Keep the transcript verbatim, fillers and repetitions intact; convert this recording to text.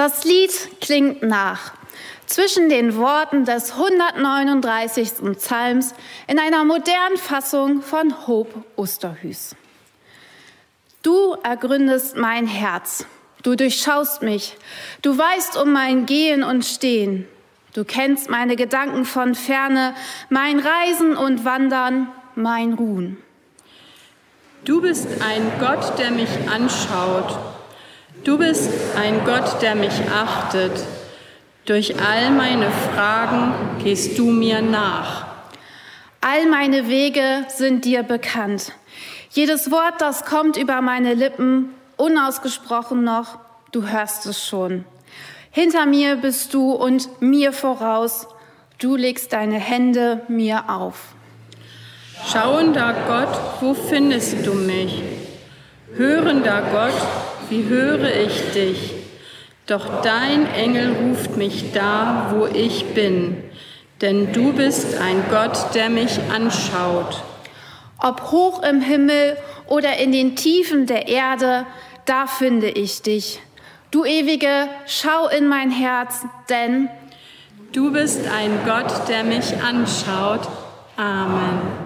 Das Lied klingt nach zwischen den Worten des hundertneununddreißigsten Psalms in einer modernen Fassung von Hope Osterhues. Du ergründest mein Herz, du durchschaust mich, du weißt um mein Gehen und Stehen. Du kennst meine Gedanken von Ferne, mein Reisen und Wandern, mein Ruhen. Du bist ein Gott, der mich anschaut. Du bist ein Gott, der mich achtet. Durch all meine Fragen gehst du mir nach. All meine Wege sind dir bekannt. Jedes Wort, das kommt über meine Lippen, unausgesprochen noch, du hörst es schon. Hinter mir bist du und mir voraus, du legst deine Hände mir auf. Schauender Gott, wo findest du mich? Hörender Gott, wie höre ich dich? Doch dein Engel ruft mich da, wo ich bin, denn du bist ein Gott, der mich anschaut. Ob hoch im Himmel oder in den Tiefen der Erde, da finde ich dich. Du Ewige, schau in mein Herz, denn du bist ein Gott, der mich anschaut. Amen.